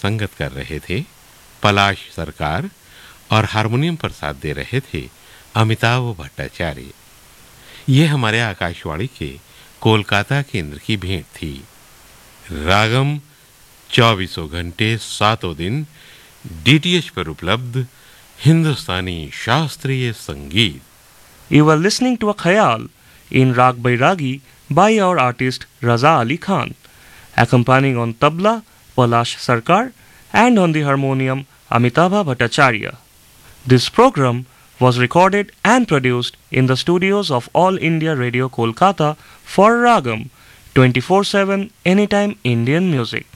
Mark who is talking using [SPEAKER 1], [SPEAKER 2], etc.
[SPEAKER 1] संगत कर रहे थे पलाश सरकार और हारमोनियम पर साथ दे रहे थे अमिताभ भट्टाचार्य। ये हमारे आकाशवाणी के कोलकाता केंद्र की भेंट थी। रागम 24 घंटे 7 दिन डीटीएच पर उपलब्ध हिंदुस्तानी शास्त्रीय संगीत।
[SPEAKER 2] You were listening to a khayal in Rag Bairagi by our artist Raza Ali Khan, accompanying on tabla Palash Sarkar and on the harmonium Amitabha Bhattacharya. This program was recorded and produced in the studios of All India Radio Kolkata for Ragam 24/7 Anytime Indian Music.